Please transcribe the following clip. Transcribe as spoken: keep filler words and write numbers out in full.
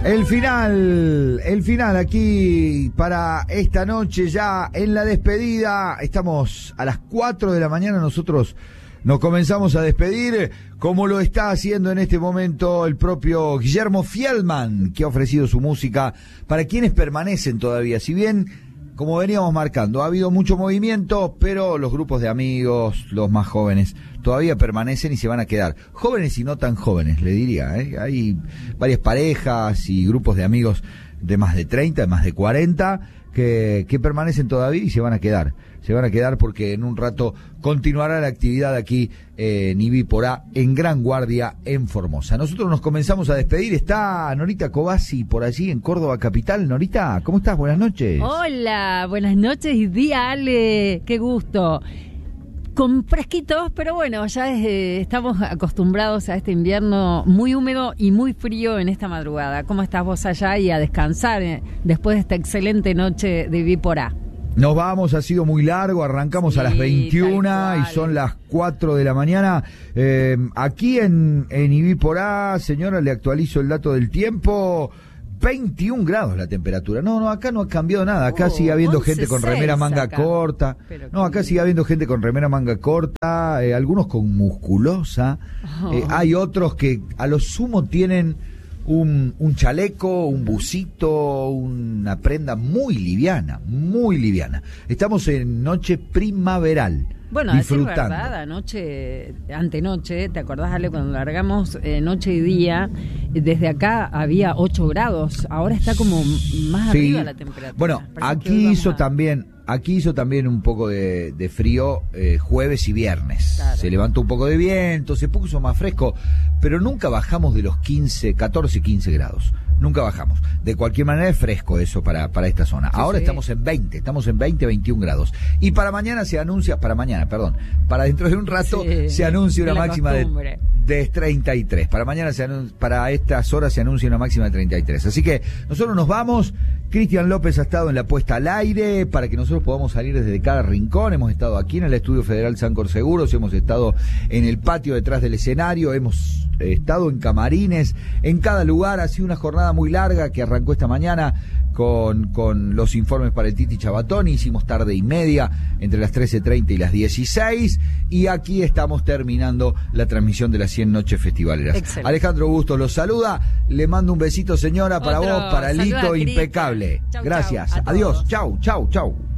El final, el final aquí para esta noche ya en la despedida. Estamos a las cuatro de la mañana, nosotros nos comenzamos a despedir, como lo está haciendo en este momento el propio Guillermo Fielman, que ha ofrecido su música para quienes permanecen todavía. Si bien, como veníamos marcando, ha habido mucho movimiento, pero los grupos de amigos, los más jóvenes, todavía permanecen y se van a quedar. Jóvenes y no tan jóvenes, le diría, ¿eh? Hay varias parejas y grupos de amigos de más de treinta, de más de cuarenta, que, que permanecen todavía y se van a quedar. Se van a quedar porque en un rato continuará la actividad aquí en Ibi Porá, en Gran Guardia, en Formosa. Nosotros nos comenzamos a despedir. Está Norita Cobasi por allí en Córdoba capital. Norita, ¿cómo estás? Buenas noches. Hola, buenas noches y día, Ale. Qué gusto. Con fresquitos, pero bueno, ya desde, estamos acostumbrados a este invierno muy húmedo y muy frío en esta madrugada. ¿Cómo estás vos allá? Y a descansar eh, después de esta excelente noche de Ibi Porá. Nos vamos, ha sido muy largo, arrancamos sí, a las veintiuna y son las cuatro de la mañana. Eh, aquí en, en Ibi Porá, señora, le actualizo el dato del tiempo. veintiún grados la temperatura. No, no, acá no ha cambiado nada. Acá oh, sigue habiendo gente con remera manga acá. corta. Pero no, acá sigue habiendo gente con remera manga corta, eh, algunos con musculosa. Oh. Eh, hay otros que a lo sumo tienen un, un chaleco, un busito, una prenda muy liviana, muy liviana. Estamos en noche primaveral. Bueno, a decir verdad, anoche, antenoche, ¿te acordás, Ale, cuando largamos eh, noche y día? Desde acá había ocho grados, ahora está como más sí. arriba la temperatura. Bueno, aquí hizo a... también, aquí hizo también un poco de, de frío eh, jueves y viernes. Claro. Se levantó un poco de viento, se puso más fresco, pero nunca bajamos de los quince, catorce, quince grados. Nunca bajamos. De cualquier manera es fresco eso para, para esta zona. Sí, Ahora sí. estamos en veinte, estamos en veinte, veintiún grados. Y para mañana se anuncia, para mañana, perdón, para dentro de un rato sí, se anuncia una máxima de, de treinta y tres. Para mañana, se anuncia, para estas horas se anuncia una máxima de treinta y tres. Así que nosotros nos vamos. Cristian López ha estado en la puesta al aire para que nosotros podamos salir desde cada rincón. Hemos estado aquí en el Estudio Federal Sancor Seguros, hemos estado en el patio detrás del escenario, hemos estado en camarines, en cada lugar. Ha sido una jornada muy larga que arrancó esta mañana con, con los informes para el Titi Chabatoni. Hicimos tarde y media entre las trece treinta y las dieciséis y aquí estamos terminando la transmisión de las cien noches festivaleras. Excelente. Alejandro Bustos los saluda, le mando un besito, señora, para Otro. vos, para Lito, impecable. Chau, Gracias, chau, adiós, chau, chau, chau.